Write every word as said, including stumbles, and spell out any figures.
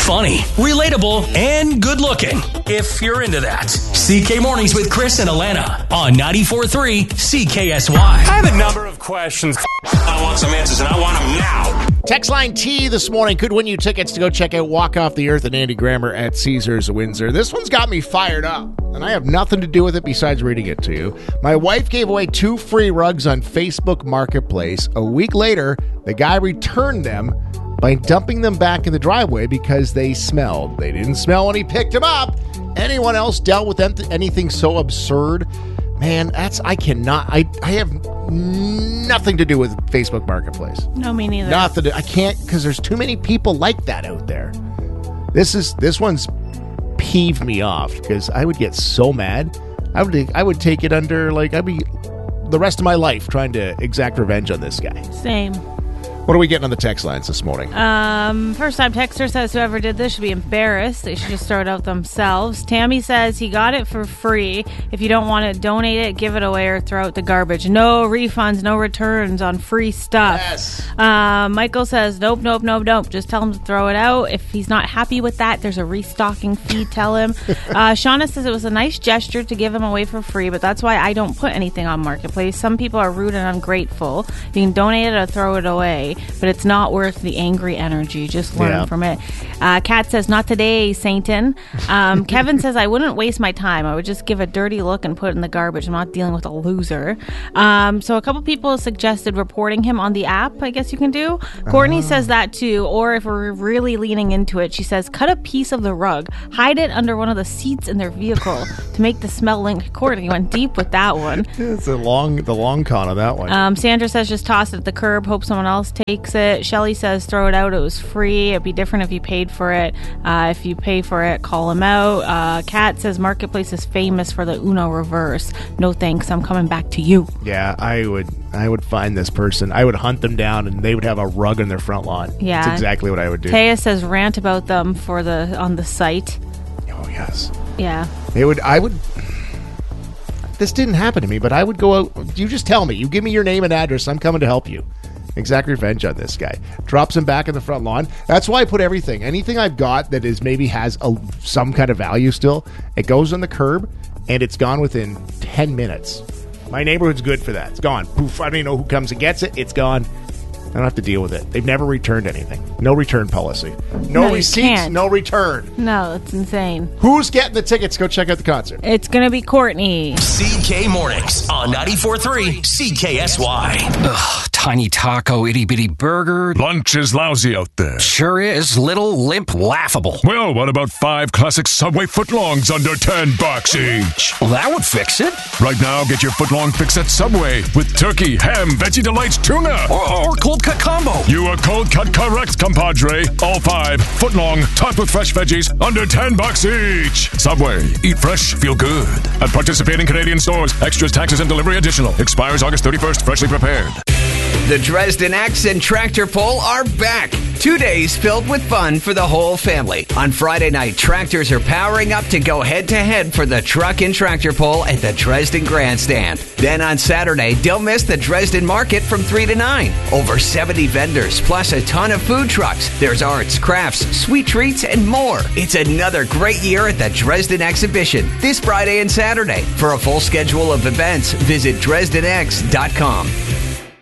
funny, relatable, and good looking. If you're into that. C K Mornings with Chris and Alana on ninety-four point three C K S Y. I have a number of questions. I want some answers, and I want them now. Text line T this morning could win you tickets to go check out Walk Off the Earth and Andy Grammer at Caesars Windsor. This one's got me fired up, and I have nothing to do with it besides reading it to you. My wife gave away two free rugs on Facebook Marketplace. A week later, the guy returned them by dumping them back in the driveway because they smelled. They didn't smell when he picked them up. Anyone else dealt with anything so absurd? Man, that's, I cannot, I, I have nothing to do with Facebook Marketplace. No, me neither. Nothing to, I can't, because there's too many people like that out there. This is, this one's peeved me off, because I would get so mad. I would, I would take it under, like, I'd be the rest of my life trying to exact revenge on this guy. Same. What are we getting on the text lines this morning? Um, first time texter says whoever did this should be embarrassed. They should just throw it out themselves. Tammy says he got it for free. If you don't want it, donate it, give it away, or throw out the garbage. No refunds, no returns on free stuff. Yes. Uh, Michael says nope, nope, nope, nope. Just tell him to throw it out. If he's not happy with that, there's a restocking fee. Tell him. Uh, Shauna says it was a nice gesture to give him away for free, but that's why I don't put anything on Marketplace. Some people are rude and ungrateful. You can donate it or throw it away, but it's not worth the angry energy. Just learn Yeah. from it. Uh, Kat says, not today, Sainton. Um, Kevin says, I wouldn't waste my time. I would just give a dirty look and put it in the garbage. I'm not dealing with a loser. Um, so a couple people suggested reporting him on the app, I guess you can do. Courtney says that too. Or if we're really leaning into it, she says, cut a piece of the rug, hide it under one of the seats in their vehicle to make the smell link. Courtney went deep with that one. It's a long, the long con of that one. Um, Sandra says just toss it at the curb, hope someone else takes it. Shelly says throw it out, it was free. It'd be different if you paid for it. Uh, if you pay for it, call him out. Uh, Kat says Marketplace is famous for the Uno reverse. No thanks, I'm coming back to you. Yeah, I would I would find this person. I would hunt them down, and they would have a rug in their front lawn. Yeah. That's exactly what I would do. Taya says rant about them for the on the site. Oh, yes. Yeah. They would, I would, this didn't happen to me, but I would go out, you just tell me, you give me your name and address, I'm coming to help you. Exact revenge on this guy. Drops him back in the front lawn. That's why I put everything. Anything I've got that is maybe has a, some kind of value still, it goes on the curb, and it's gone within ten minutes. My neighborhood's good for that. It's gone. Poof. I don't even know who comes and gets it. It's gone. I don't have to deal with it. They've never returned anything. No return policy. No, No, you receipts, can't. no return. No, it's insane. Who's getting the tickets? Go check out the concert. It's gonna be Courtney. C K Mornings on ninety-four point three C K S Y. Ugh, tiny taco, itty bitty burger. Lunch is lousy out there. Sure is. Little, limp, laughable. Well, what about five classic Subway footlongs under ten bucks each? Well, that would fix it. Right now, get your footlong fix at Subway with turkey, ham, veggie delights, tuna. Or, or cold cut combo. You are cold cut correct, compadre. All five footlong, topped with fresh veggies, under ten bucks each. Subway, eat fresh, feel good. At participating Canadian stores, extras, taxes, and delivery additional. Expires August thirty-first. Freshly prepared. The Dresden X and Tractor Pull are back. Two days filled with fun for the whole family. On Friday night, tractors are powering up to go head-to-head for the Truck and Tractor Pull at the Dresden Grandstand. Then on Saturday, don't miss the Dresden Market from three to nine. Over seventy vendors, plus a ton of food trucks. There's arts, crafts, sweet treats, and more. It's another great year at the Dresden Exhibition this Friday and Saturday. For a full schedule of events, visit Dresden X dot com.